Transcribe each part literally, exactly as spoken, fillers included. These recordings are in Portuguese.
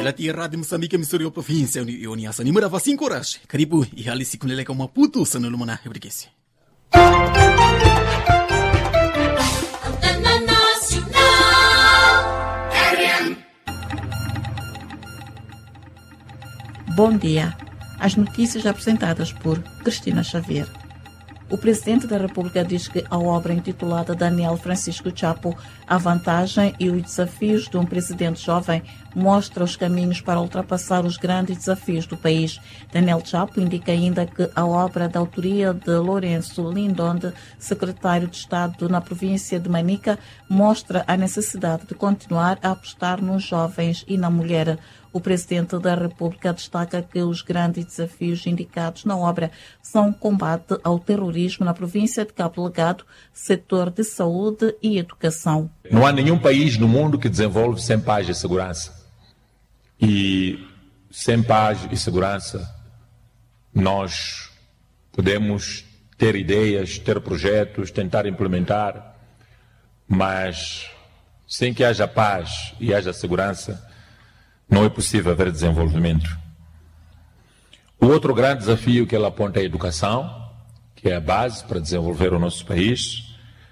Tia Rádio Moçambique, Missouri, província, e Uniasa, número cinco horas. Karibu, e halisi kuneleka Maputo, sanulumana, hebrikesi. Bom dia. As notícias apresentadas por Cristina Xavier. O Presidente da República diz que a obra intitulada Daniel Francisco Chapo, a vantagem e os desafios de um presidente jovem, mostra os caminhos para ultrapassar os grandes desafios do país. Daniel Chapo indica ainda que a obra da autoria de Lourenço Lindonde, secretário de Estado na província de Manica, mostra a necessidade de continuar a apostar nos jovens e na mulher. O Presidente da República destaca que os grandes desafios indicados na obra são o combate ao terrorismo na província de Cabo Delgado, setor de saúde e educação. Não há nenhum país no mundo que desenvolve sem paz e segurança. E sem paz e segurança, nós podemos ter ideias, ter projetos, tentar implementar, mas sem que haja paz e haja segurança, não é possível haver desenvolvimento. O outro grande desafio que ela aponta é a educação, que é a base para desenvolver o nosso país,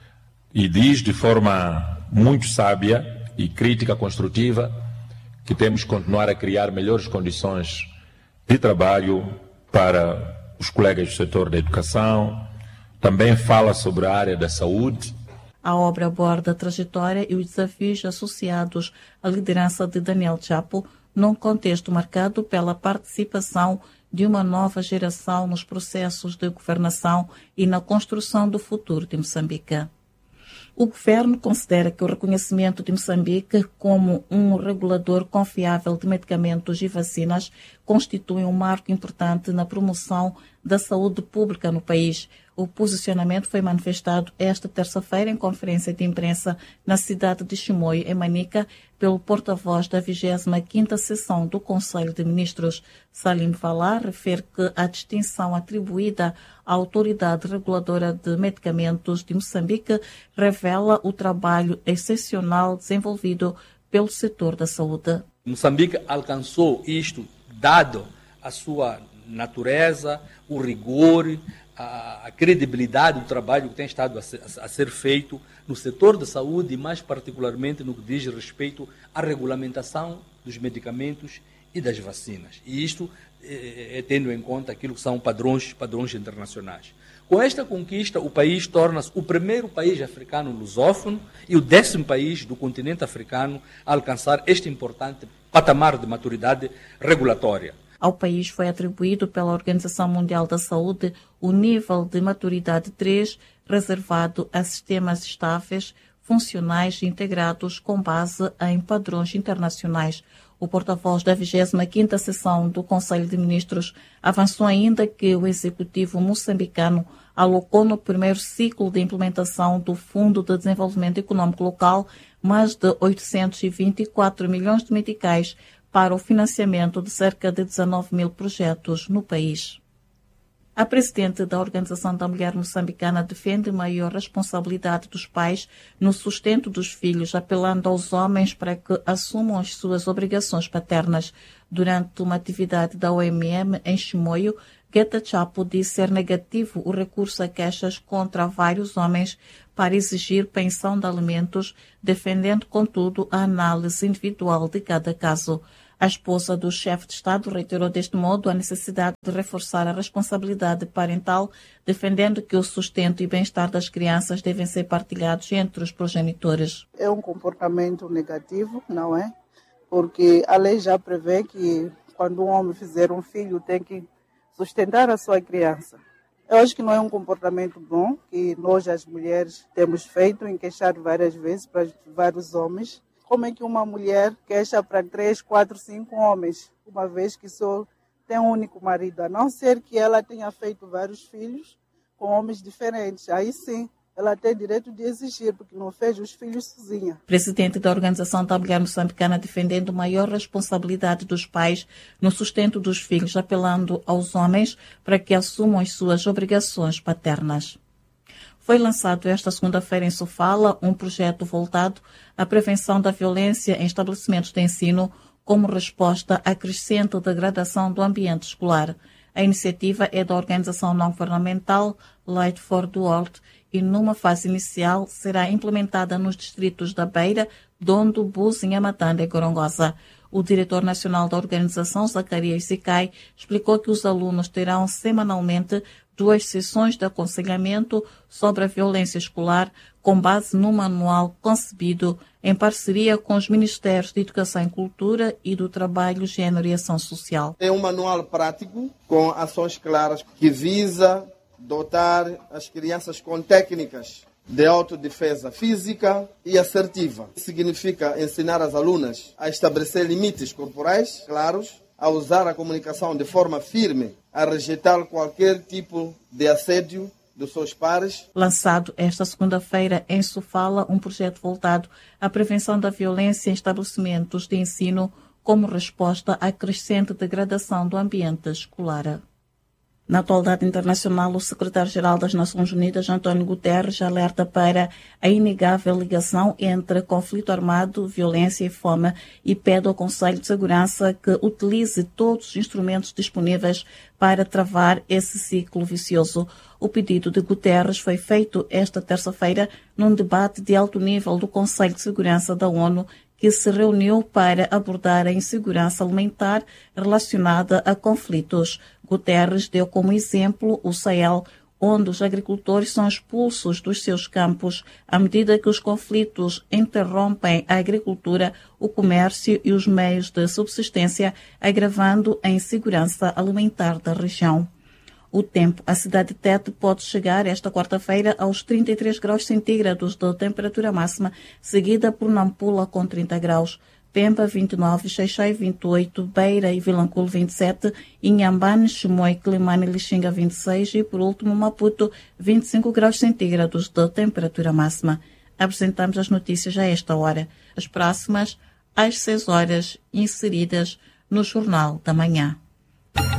e diz de forma muito sábia e crítica construtiva que temos que continuar a criar melhores condições de trabalho para os colegas do setor da educação. Também fala sobre a área da saúde. A obra aborda a trajetória e os desafios associados à liderança de Daniel Chapo, num contexto marcado pela participação de uma nova geração nos processos de governação e na construção do futuro de Moçambique. O governo considera que o reconhecimento de Moçambique como um regulador confiável de medicamentos e vacinas constitui um marco importante na promoção da saúde pública no país. O posicionamento foi manifestado esta terça-feira em conferência de imprensa na cidade de Chimoio, em Manica, pelo porta-voz da vigésima quinta sessão do Conselho de Ministros. Salim Falar refere que a distinção atribuída à Autoridade Reguladora de Medicamentos de Moçambique revela o trabalho excepcional desenvolvido pelo setor da saúde. Moçambique alcançou isto dado a sua natureza, o rigor, a, a credibilidade do trabalho que tem estado a ser, a ser feito no setor da saúde e mais particularmente no que diz respeito à regulamentação dos medicamentos e das vacinas. E isto é, é tendo em conta aquilo que são padrões, padrões internacionais. Com esta conquista, o país torna-se o primeiro país africano lusófono e o décimo país do continente africano a alcançar este importante patamar de maturidade regulatória. Ao país foi atribuído pela Organização Mundial da Saúde o nível de maturidade três, reservado a sistemas estáveis, funcionais e integrados com base em padrões internacionais. O porta-voz da vigésima quinta sessão do Conselho de Ministros avançou ainda que o Executivo moçambicano alocou no primeiro ciclo de implementação do Fundo de Desenvolvimento Econômico Local mais de oitocentos e vinte e quatro milhões de meticais para o financiamento de cerca de dezanove mil projetos no país. A presidente da Organização da Mulher Moçambicana defende maior responsabilidade dos pais no sustento dos filhos, apelando aos homens para que assumam as suas obrigações paternas. Durante uma atividade da O M M em Chimoio, Geta Chapo disse ser negativo o recurso a queixas contra vários homens para exigir pensão de alimentos, defendendo, contudo, a análise individual de cada caso. A esposa do chefe de Estado reiterou deste modo a necessidade de reforçar a responsabilidade parental, defendendo que o sustento e bem-estar das crianças devem ser partilhados entre os progenitores. É um comportamento negativo, não é? Porque a lei já prevê que quando um homem fizer um filho tem que sustentar a sua criança. Eu acho que não é um comportamento bom que nós, as mulheres, temos feito em queixar várias vezes para vários homens. Como é que uma mulher queixa para três, quatro, cinco homens, uma vez que só tem um único marido, a não ser que ela tenha feito vários filhos com homens diferentes. Aí sim, ela tem direito de exigir, porque não fez os filhos sozinha. Presidente da Organização da Mulher Moçambicana defendendo maior responsabilidade dos pais no sustento dos filhos, apelando aos homens para que assumam as suas obrigações paternas. Foi lançado esta segunda-feira em Sofala um projeto voltado à prevenção da violência em estabelecimentos de ensino, como resposta à crescente degradação do ambiente escolar. A iniciativa é da organização não-governamental Light for the World e, numa fase inicial, será implementada nos distritos da Beira, Dondo, Buzinha, Matanda e Gorongosa. O diretor nacional da organização, Zacarias Sicai, explicou que os alunos terão semanalmente duas sessões de aconselhamento sobre a violência escolar, com base no manual concebido em parceria com os Ministérios de Educação e Cultura e do Trabalho, Gênero e Ação Social. É um manual prático com ações claras que visa dotar as crianças com técnicas de autodefesa física e assertiva. Significa ensinar as alunas a estabelecer limites corporais claros, a usar a comunicação de forma firme, a rejeitar qualquer tipo de assédio dos seus pares. Lançado esta segunda-feira em Sofala, um projeto voltado à prevenção da violência em estabelecimentos de ensino como resposta à crescente degradação do ambiente escolar. Na atualidade internacional, o secretário-geral das Nações Unidas, António Guterres, alerta para a inegável ligação entre conflito armado, violência e fome e pede ao Conselho de Segurança que utilize todos os instrumentos disponíveis para travar esse ciclo vicioso. O pedido de Guterres foi feito esta terça-feira num debate de alto nível do Conselho de Segurança da ONU, que se reuniu para abordar a insegurança alimentar relacionada a conflitos. Guterres deu como exemplo o Sahel, onde os agricultores são expulsos dos seus campos à medida que os conflitos interrompem a agricultura, o comércio e os meios de subsistência, agravando a insegurança alimentar da região. O tempo. A cidade de Tete pode chegar esta quarta-feira aos trinta e três graus centígrados de temperatura máxima, seguida por Nampula com trinta graus. Pemba vinte e nove, Xai-Xai vinte e oito, Beira e Vilanculo vinte e sete, Inhambane, Chimoio, Climane e Lixinga vinte e seis e, por último, Maputo vinte e cinco graus centígrados de temperatura máxima. Apresentamos as notícias a esta hora. As próximas às seis horas, inseridas no Jornal da Manhã.